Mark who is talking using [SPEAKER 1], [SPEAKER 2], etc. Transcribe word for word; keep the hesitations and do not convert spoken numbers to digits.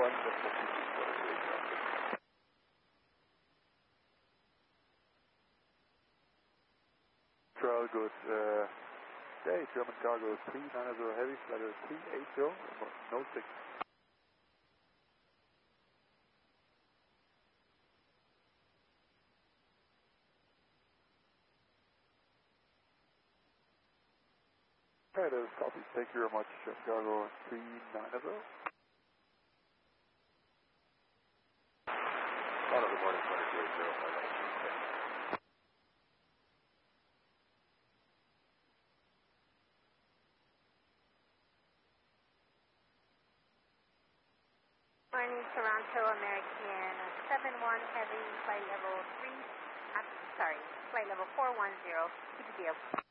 [SPEAKER 1] Roger, that's what you just wanted to do. Trail good, uh, okay, German cargo three nine zero heavy, flight three eight zero, no six. Alright, that is copy. Thank you very much, German cargo three nine zero.
[SPEAKER 2] Auto, good morning, flight two eight zero, flight nineteen.
[SPEAKER 3] Morning, Toronto American seven one heavy, flight level three, uh, sorry, flight level four one zero, T P D O.